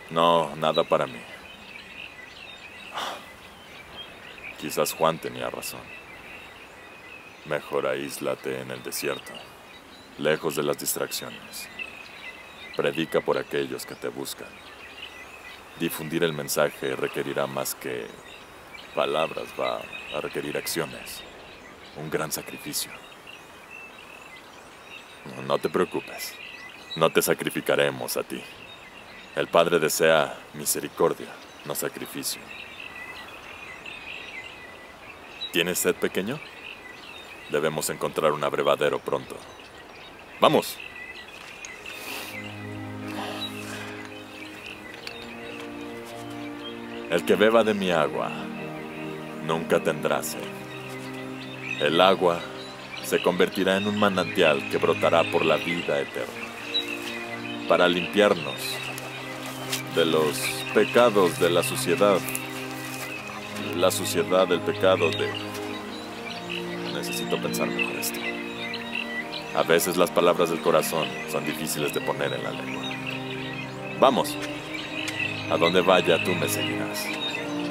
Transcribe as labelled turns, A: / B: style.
A: No, nada para mí. Quizás Juan tenía razón. Mejor aíslate en el desierto, lejos de las distracciones. Predica por aquellos que te buscan. Difundir el mensaje requerirá más que palabras, va a requerir acciones. Un gran sacrificio. No te preocupes. No te sacrificaremos a ti. El Padre desea misericordia, no sacrificio. ¿Tienes sed, pequeño? Debemos encontrar un abrevadero pronto. ¡Vamos! El que beba de mi agua nunca tendrá sed. El agua se convertirá en un manantial que brotará por la vida eterna, para limpiarnos de los pecados de la suciedad del pecado de... Necesito pensar mejor esto. A veces las palabras del corazón son difíciles de poner en la lengua. Vamos, a donde vaya tú me seguirás.